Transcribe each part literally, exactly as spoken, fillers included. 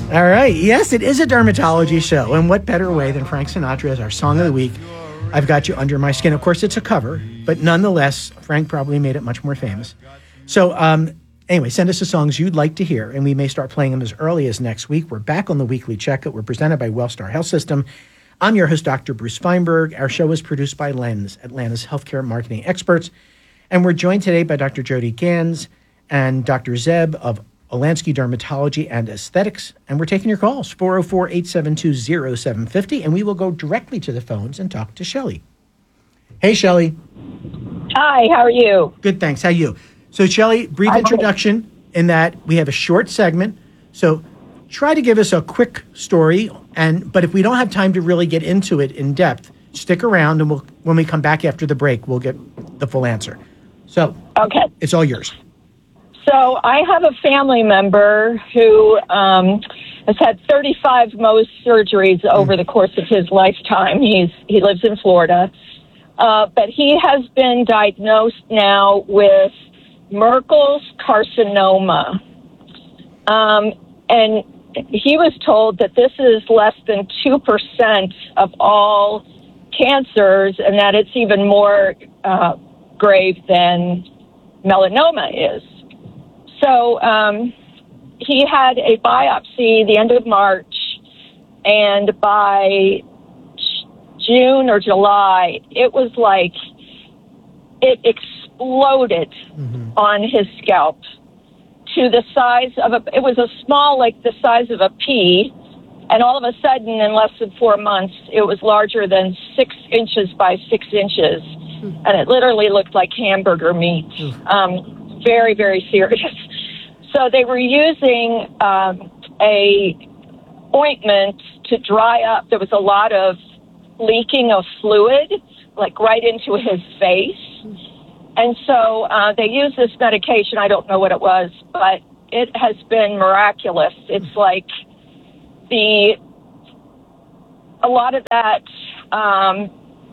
All right. Yes, it is a dermatology show. And what better way than Frank Sinatra as our song of the week? I've Got You Under My Skin. Of course, it's a cover, but nonetheless, Frank probably made it much more famous. So um, anyway, send us the songs you'd like to hear, and we may start playing them as early as next week. We're back on the Weekly Checkup. We're presented by Wellstar Health System. I'm your host, Doctor Bruce Feinberg. Our show is produced by Lens, Atlanta's healthcare marketing experts. And we're joined today by Doctor Jody Gans and Doctor Zeb of Olansky Dermatology and Aesthetics. And we're taking your calls, four oh four, eight seven two, oh seven five oh, and we will go directly to the phones and talk to Shelley. Hey, Shelley. Hi, how are you? Good, thanks. How are you? So, Shelley, brief I'm introduction okay. in that we have a short segment. So try to give us a quick story, and but if we don't have time to really get into it in depth, stick around, and we'll when we come back after the break, we'll get the full answer. So, okay, it's all yours. So I have a family member who um, has had thirty-five Mohs surgeries over mm. the course of his lifetime. He's he lives in Florida, uh, but he has been diagnosed now with Merkel's carcinoma, um, and he was told that this is less than two percent of all cancers, and that it's even more uh, grave than melanoma is. So um, he had a biopsy the end of March, and by June or July, it was like it exploded mm-hmm. on his scalp to the size of a, it was a small, like the size of a pea, and all of a sudden, in less than four months, it was larger than six inches by six inches, mm-hmm. and it literally looked like hamburger meat. Mm-hmm. Um, very, very serious. So they were using um, a ointment to dry up. There was a lot of leaking of fluid, like right into his face. And so uh, they used this medication. I don't know what it was, but it has been miraculous. It's like the a lot of that um,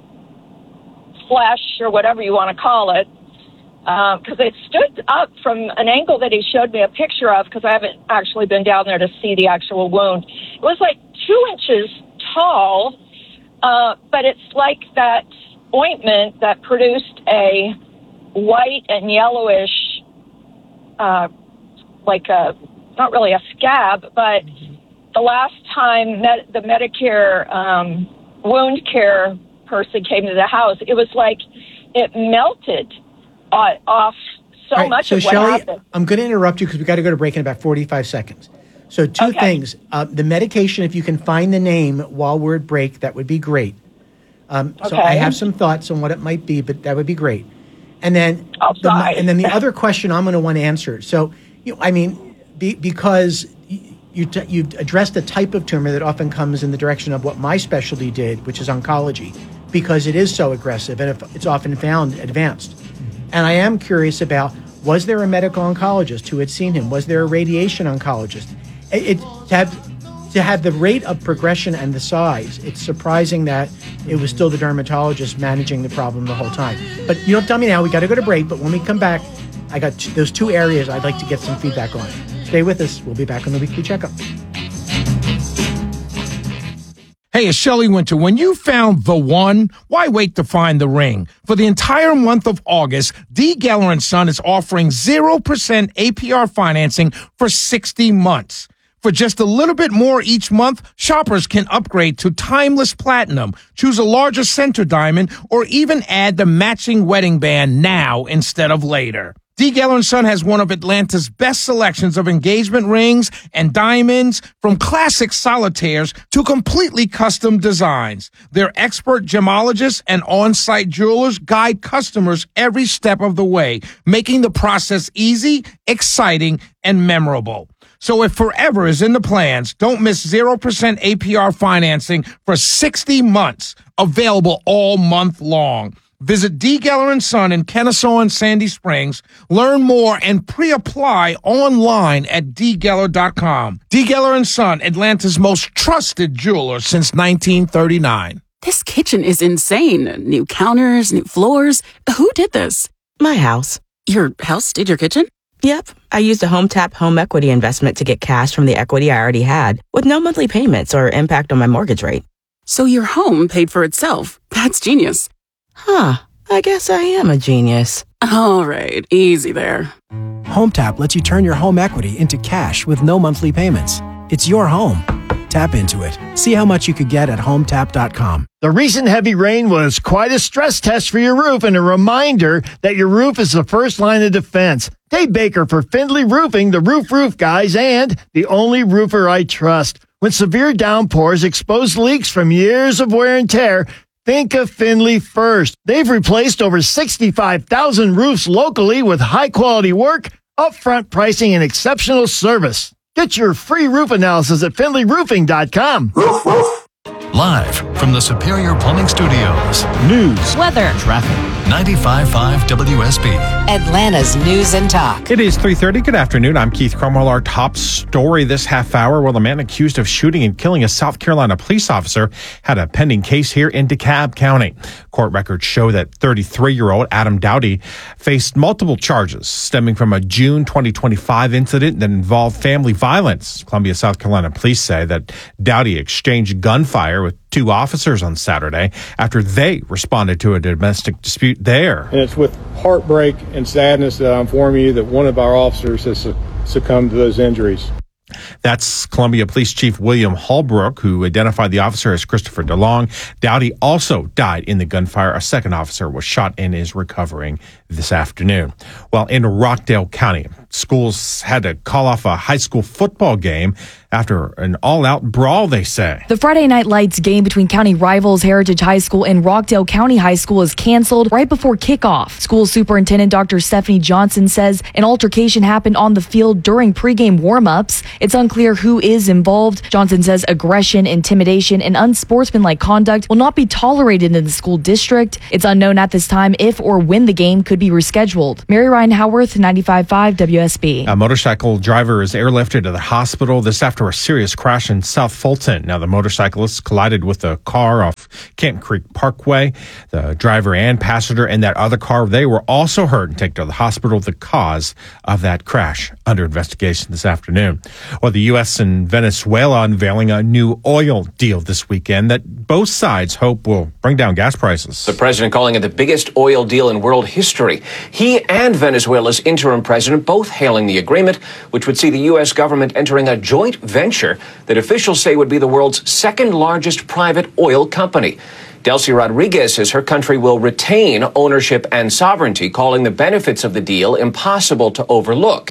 flesh or whatever you want to call it, because uh, it stood up from an angle that he showed me a picture of, because I haven't actually been down there to see the actual wound. It was like two inches tall, uh, but it's like that ointment that produced a white and yellowish, uh, like a, not really a scab, but the last time med- the Medicare um, wound care person came to the house, it was like it melted Uh, off so right, much so of what Shelley, happened. I'm going to interrupt you because we got to go to break in about forty-five seconds. So two okay. things. Uh, the medication, if you can find the name while we're at break, that would be great. Um, okay. So I have some thoughts on what it might be, but that would be great. And then, I'll the, try. and then the other question I'm going to want to answer. So, you know, I mean, be, because you t- you've addressed a type of tumor that often comes in the direction of what my specialty did, which is oncology, because it is so aggressive and it's often found advanced. And I am curious about, was there a medical oncologist who had seen him? Was there a radiation oncologist? It, it to have to have the rate of progression and the size, it's surprising that it was still the dermatologist managing the problem the whole time. But you don't tell me now, we got to go to break. But when we come back, I got t- those two areas I'd like to get some feedback on. Stay with us. We'll be back on the Weekly Checkup. Hey, it's Shelley Winter. When you found the one, why wait to find the ring? For the entire month of August, D. Geller and Son is offering zero percent A P R financing for sixty months. For just a little bit more each month, shoppers can upgrade to Timeless Platinum, choose a larger center diamond, or even add the matching wedding band now instead of later. D. Geller and Son has one of Atlanta's best selections of engagement rings and diamonds, from classic solitaires to completely custom designs. Their expert gemologists and on-site jewelers guide customers every step of the way, making the process easy, exciting, and memorable. So if forever is in the plans, don't miss zero percent A P R financing for sixty months, available all month long. Visit D. Geller and Son in Kennesaw and Sandy Springs. Learn more and pre-apply online at d geller dot com. D. Geller and Son, Atlanta's most trusted jeweler since nineteen thirty-nine. This kitchen is insane. New counters, new floors. Who did this? My house. Your house did your kitchen? Yep, I used a HomeTap home equity investment to get cash from the equity I already had, with no monthly payments or impact on my mortgage rate. So your home paid for itself. That's genius. Huh, I guess I am a genius. All right, easy there. HomeTap lets you turn your home equity into cash with no monthly payments. It's your home. Tap into it. See how much you could get at home tap dot com. The recent heavy rain was quite a stress test for your roof and a reminder that your roof is the first line of defense. Dave Baker for Findlay Roofing, the Roof Roof Guys, and the only roofer I trust. When severe downpours expose leaks from years of wear and tear, think of Findlay first. They've replaced over sixty-five thousand roofs locally with high-quality work, upfront pricing, and exceptional service. Get your free roof analysis at Findlay Roofing dot com. Roof, roof. Live from the Superior Plumbing Studios. News, weather, traffic. ninety-five point five W S B. Atlanta's News and Talk. It is three thirty. Good afternoon. I'm Keith Cromwell. Our top story this half hour. Well, the man accused of shooting and killing a South Carolina police officer had a pending case here in DeKalb County. Court records show that thirty-three-year-old Adam Dowdy faced multiple charges stemming from a June twenty twenty-five incident that involved family violence. Columbia, South Carolina police say that Dowdy exchanged gunfire with two officers on Saturday after they responded to a domestic dispute there. And it's with heartbreak and sadness that I inform you that one of our officers has succumbed to those injuries. That's Columbia Police Chief William Holbrook, who identified the officer as Christopher DeLong. Dowdy also died in the gunfire. A second officer was shot and is recovering this afternoon. Well, in Rockdale County, schools had to call off a high school football game after an all-out brawl, they say. The Friday Night Lights game between county rivals Heritage High School and Rockdale County High School is canceled right before kickoff. School Superintendent Doctor Stephanie Johnson says an altercation happened on the field during pregame warm-ups. It's unclear who is involved. Johnson says aggression, intimidation, and unsportsmanlike conduct will not be tolerated in the school district. It's unknown at this time if or when the game could be rescheduled. Mary Ryan Howarth, ninety-five point five W S B. A motorcycle driver is airlifted to the hospital this after a serious crash in South Fulton. Now, the motorcyclist collided with a car off Canton Creek Parkway. The driver and passenger in that other car, they were also hurt and taken to the hospital. The cause of that crash under investigation this afternoon. Well, the U S and Venezuela unveiling a new oil deal this weekend that both sides hope will bring down gas prices. The president calling it the biggest oil deal in world history. He and Venezuela's interim president both hailing the agreement, which would see the U S government entering a joint venture that officials say would be the world's second largest private oil company. Delcy Rodriguez says her country will retain ownership and sovereignty, calling the benefits of the deal impossible to overlook.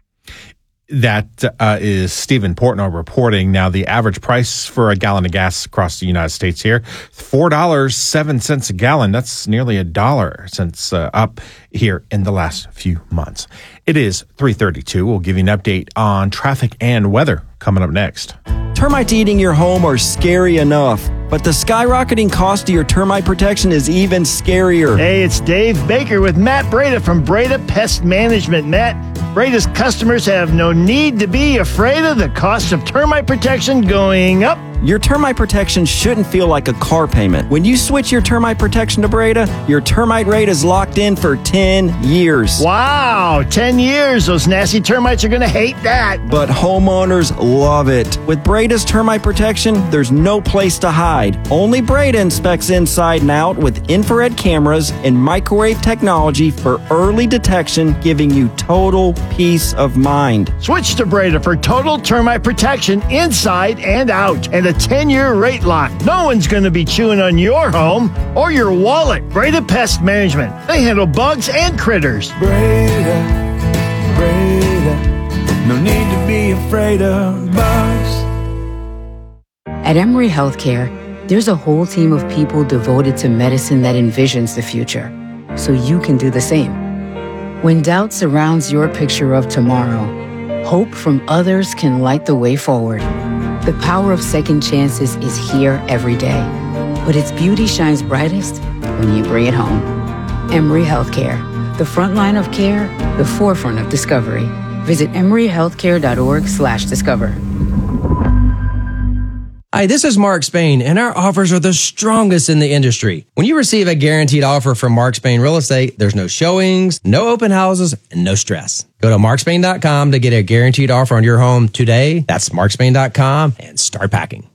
That uh, is Stephen Portnoy reporting. Now, the average price for a gallon of gas across the United States here, four dollars and seven cents a gallon. That's nearly a dollar since uh, up here in the last few months. It is three thirty-two. We'll give you an update on traffic and weather coming up next. Termites eating your home are scary enough, but the skyrocketing cost of your termite protection is even scarier. Hey, it's Dave Baker with Matt Breda from Breda Pest Management. Matt, Breda's customers have no need to be afraid of the cost of termite protection going up. Your termite protection shouldn't feel like a car payment. When you switch your termite protection to Breda, your termite rate is locked in for ten years. Wow, ten years. Those nasty termites are going to hate that. But homeowners love it. With Breda's termite protection, there's no place to hide. Only Breda inspects inside and out with infrared cameras and microwave technology for early detection, giving you total peace of mind. Switch to Breda for total termite protection inside and out, and a ten-year rate lock. No one's going to be chewing on your home or your wallet. Breda Pest Management. They handle bugs and critters. Breda, Breda, no need to be afraid of bugs. At Emory Healthcare, there's a whole team of people devoted to medicine that envisions the future, so you can do the same. When doubt surrounds your picture of tomorrow, hope from others can light the way forward. The power of second chances is here every day, but its beauty shines brightest when you bring it home. Emory Healthcare, the front line of care, the forefront of discovery. Visit emory healthcare dot org slash discover. Hi, this is Mark Spain, and our offers are the strongest in the industry. When you receive a guaranteed offer from Mark Spain Real Estate, there's no showings, no open houses, and no stress. Go to mark spain dot com to get a guaranteed offer on your home today. That's mark spain dot com and start packing.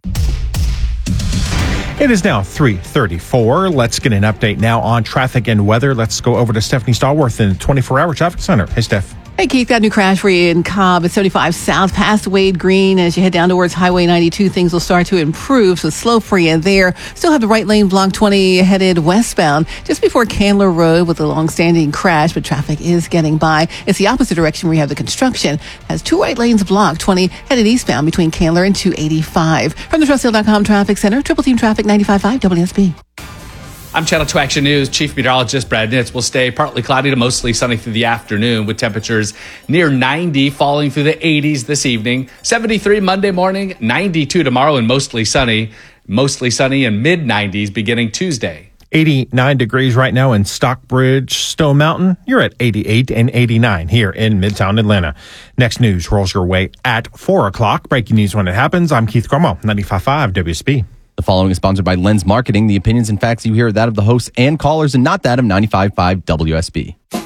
It is now three thirty-four. Let's get an update now on traffic and weather. Let's go over to Stephanie Stallworth in the twenty-four hour Traffic Center. Hey, Steph. Hey, Keith, got a new crash for you in Cobb at seventy-five South past Wade Green. As you head down towards Highway ninety-two, things will start to improve, so slow for you there. Still have the right lane block twenty headed westbound just before Candler Road with a long-standing crash, but traffic is getting by. It's the opposite direction where you have the construction. Has two right lanes blocked, twenty headed eastbound between Candler and two eighty-five. From the Trust Seal dot com Traffic Center, Triple Team Traffic ninety-five point five W S B. I'm Channel two Action News. Chief Meteorologist Brad Nitz. Will stay partly cloudy to mostly sunny through the afternoon with temperatures near ninety, falling through the eighties this evening. seventy-three Monday morning, ninety-two tomorrow, and mostly sunny. Mostly sunny and mid nineties beginning Tuesday. eighty-nine degrees right now in Stockbridge, Stone Mountain. You're at eighty-eight and eighty-nine here in Midtown Atlanta. Next news rolls your way at four o'clock. Breaking news when it happens. I'm Keith Cromwell, ninety-five point five W S B. The following is sponsored by Lens Marketing. The opinions and facts you hear are that of the hosts and callers and not that of ninety-five point five W S B.